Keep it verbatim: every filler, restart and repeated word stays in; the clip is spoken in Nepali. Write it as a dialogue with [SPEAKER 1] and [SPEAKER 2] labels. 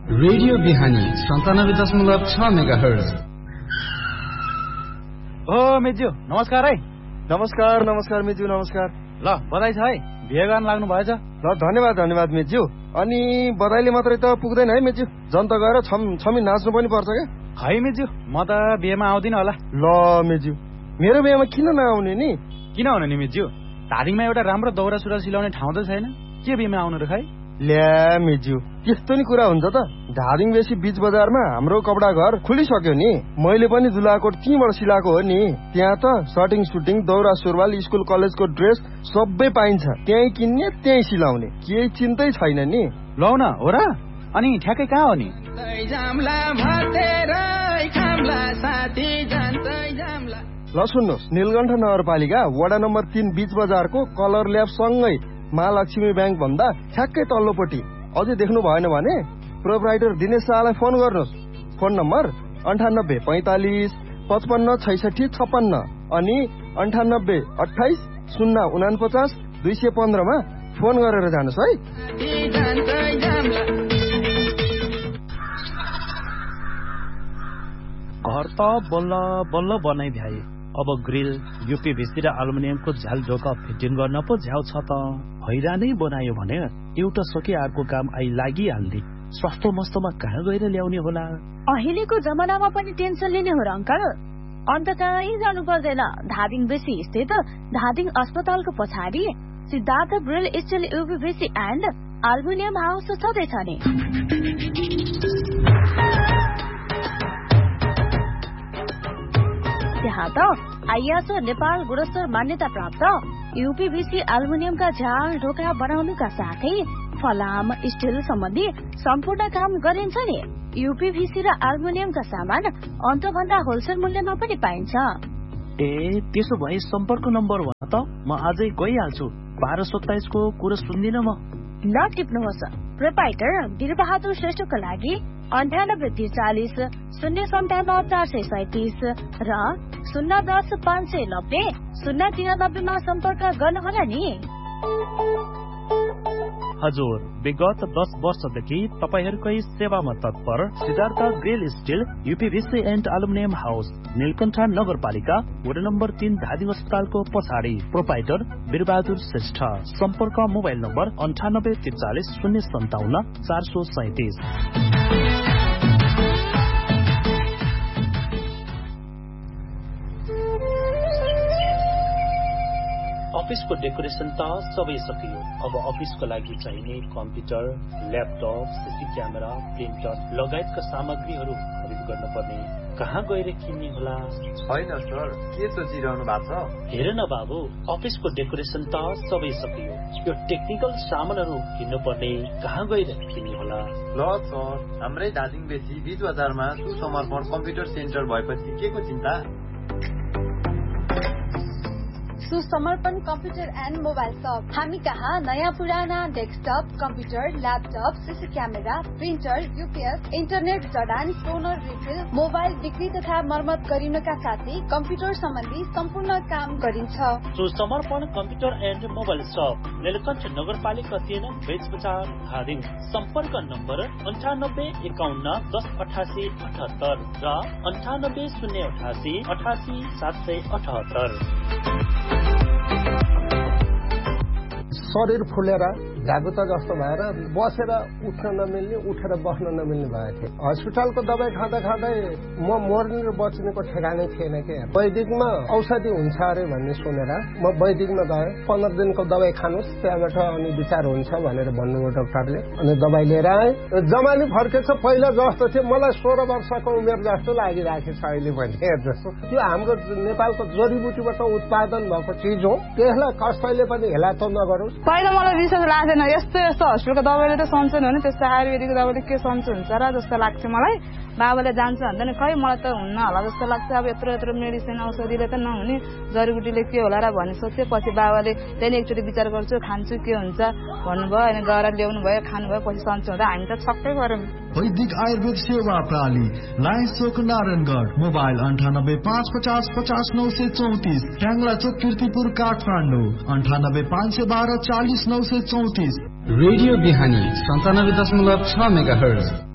[SPEAKER 1] रेडियो बिहानी सन्तानब्बे दशमलव छ मेगाहर्ज।
[SPEAKER 2] ओ मिज्यू नमस्कार है।
[SPEAKER 3] नमस्कार नमस्कार मिज्यू नमस्कार।
[SPEAKER 2] ल बधाई छ है, बिहे गर्न लाग्नु भएछ।
[SPEAKER 3] ल धन्यवाद धन्यवाद मिज्यू। अनि बधाईले मात्रै त पुग्दैन है मिज्यू, जनता गएर छम छमी नाच्नु पनि पर्छ क्या।
[SPEAKER 2] है मिज्यू, म त बिहेमा आउँदिन होला।
[SPEAKER 3] ल मिज्यू, मेरो बिहेमा किन नआउने नि?
[SPEAKER 2] किन आउने नि मिज्यू, धादिङमा एउटा राम्रो दौरा सुरुवाल सिलाउने ठाउँ त छैन, के बिहेमा आउनु र खै?
[SPEAKER 3] ल्या मिज्यू, त्यस्तो नि कुरा हुन्छ त। धादिङ बेसी बीच बजारमा हाम्रो कपडा घर खुलिसक्यो नि, मैले पनि जुलाकोट त्यहीँबाट सिलाएको हो नि। त्यहाँ त सर्टिङ सुटिङ दौरा सुरुवाल स्कुल कलेजको ड्रेस सबै पाइन्छ, त्यहीँ किन्ने त्यहीँ सिलाउने, केही चिन्तै छैन नि।
[SPEAKER 2] लौ न हो र, अनि ठ्याक्कै कहाँ हो नि?
[SPEAKER 3] ल सुन्नुहोस्, नीलकण्ठ नगरपालिका वडा नम्बर तीन बीच बजारको कलर ल्याब सँगै महालक्ष्मी ब्याङ्क भन्दा ठ्याक्कै तल्लोपट्टि। अझै देख्नु भएन भने प्रोपराइटर दिनेश शाहलाई फोन गर्नुहोस्। फोन नम्बर अन्ठानब्बे पैँतालिस पचपन्न छैसठी छप्पन्न अनि अन्ठानब्बे अठाइस शून्य उनापचास दुई सय पन्ध्रमा फोन गरेर जानुहोस् है।
[SPEAKER 4] घर त बल्ल बल्ल बनाइ भ्याए, अब ग्रिल युपीभीसी र एल्युमिनियमको झ्याल ढोका फिटिङ गर्न पो झ्याउ छ त। हैरानै बनायो भने एउटा सके अर्को काम आइ लागिहाल्ने, सस्तो मस्तोमा कहाँ गएर ल्याउने होला?
[SPEAKER 5] अहिलेको जमानामा पनि टेन्सन लिने हो र अंकल? अन्त कहीँ जानु पर्दैन, धादिङ बेसी स्थित धादिङ अस्पतालको पछाडि Siddhartha grill still युपीभीसी and aluminium house छँदैछ नि। त्यहाँ त आइएसओ नेपाल गुणस्तर मान्यता प्राप्त युपीभीसी एल्युमिनियमका झ्याल ढोका बनाउनुका साथै फलाम स्टिल सम्बन्धी सम्पूर्ण काम गरिन्छ नि। युपीभीसी र एल्युमिनियमका सामान अन्तभन्दा होलसेल मूल्यमा पनि पाइन्छ।
[SPEAKER 4] ए त्यसो भए सम्पर्क नम्बर भन त, म आजै गइहाल्छु। बाह्र सत्ताइसको कुरो सुन्दिन म।
[SPEAKER 5] ल टिप्नुहोस्, प्रोपाइटर वीरबहादुर श्रेष्ठको लागि अन्ठानब्बे त्रिचालिस शून्य सन्ताउन्न चार सय सैतिस र शून्य दस पाँच सय नब्बे शून्य तिरानब्बेमा सम्पर्क गर्नुहोला नि।
[SPEAKER 4] हजुर, विगत दस वर्षदेखि तपाईहरूकै सेवामा तत्पर Siddhartha grill still युपीभीसी and aluminium house, Neelkanth नगरपालिका वडा नम्बर तीन धादिङ अस्पतालको पछाडि। प्रोपाइटर वीरबहादुर श्रेष्ठ। सम्पर्क मोबाइल नम्बर अन्ठानब्बे त्रिचालिस शून्य सन्ताउन्न चार सय सैतिस। अफिसको डेकोरेसन त सबै सकियो, अब अफिसको लागि चाहिने computer, laptop, cc camera, printer लगायतका सामग्रीहरू खरिद गर्न पर्ने, कहाँ गएर किन्ने होला?
[SPEAKER 6] होइन सर, के सोचिरहनु भएको छ?
[SPEAKER 4] हेर न बाबु, अफिसको डेकोरेसन त सबै सकियो, यो टेक्निकल सामानहरू किन्नु पर्ने, कहाँ गएर किन्ने होला?
[SPEAKER 6] ल सर, हाम्रै धादिङ बेसी बीच बजारमा सुसमर्पण कम्प्युटर सेन्टर भएपछि के को चिन्ता?
[SPEAKER 7] सुसमर्पण कम्प्युटर एन्ड मोबाइल शप। हामी कहाँ नयाँ पुराना desktop, computer, laptop, cc camera, printer, UPS, internet जडान, टोनर रिफिल, मोबाइल बिक्री तथा मर्मत गरिनका साथै कम्प्युटर सम्बन्धी सम्पूर्ण काम गरिन्छ।
[SPEAKER 4] सुसमर्पण कम्प्युटर एन्ड मोबाइल शप, नीलकण्ठ नगरपालिका तीन बेच बजार धादिङ। सम्पर्क नम्बर अन्ठानब्बे एकाउन्न दस अठासी अठहत्तर र अन्ठानब्बे शून्य अठासी अठासी सात सय अठहत्तर।
[SPEAKER 8] शरीर फुलेर झागुता जस्तो भएर बसेर उठ्न नमिल्ने, उठेर बस्न नमिल्ने भएको थियो। हस्पिटलको दबाई खाँदा खाँदै म मर्ने र बच्नेको ठेगानै थिएन के। वैदिकमा औषधि हुन्छ अरे भन्ने सुनेर म वैदिकमा गएँ। पन्ध्र दिनको दबाई खानुहोस्, त्यहाँबाट अनि विचार हुन्छ भनेर भन्नुभयो डाक्टरले। अनि दबाई लिएर आएँ, जमानी फर्केछ पहिला जस्तो थियो। मलाई सोह्र वर्षको उमेर जस्तो लागिरहेको छ अहिले पनि। जस्तो त्यो हाम्रो नेपालको जडीबुटीबाट उत्पादन भएको चिज हो, त्यसलाई कसैले पनि हेला त नगरोस्।
[SPEAKER 9] पहिला मलाई विश्वास लाग्थेन, यस्तो यस्तो हस्पिटलको दबाईले त सन्चो हुने, त्यस्तो आयुर्वेदिकको दबाईले के सन्चो हुन्छ र जस्तो लाग्थ्यो मलाई। बाबाले जान्छ भन्दा नि खै मलाई त हुन्न होला जस्तो लाग्छ। अब यत्रो यत्रो मेडिसिन औषधिले त नहुने, जडीबुटीले के होला र भन्ने सोच्थ्यो। पछि बाबाले त्यहाँदेखि एकचोटि विचार गर्छु, खान्छु के हुन्छ भन्नुभयो, अनि गएर ल्याउनु भयो, खानुभयो, पछि सन्चो हुँदा हामी त छक्कै गऱ्यौँ।
[SPEAKER 10] वैदिक आयुर्वेद सेवा प्रणाली, लाइन्स चोक नारायणगढ। मोबाइल अन्ठानब्बे पाँच पचास पचास नौ सय चौतिस। ट्याङ्ला चोक किर्तिपुर काठमाडौँ अन्ठानब्बे पाँच सय बाह्र चालिस नौ सय चौतिस।
[SPEAKER 1] रेडियो बिहानी सन्तानब्बे दशमलव छ मेगाहर्ज।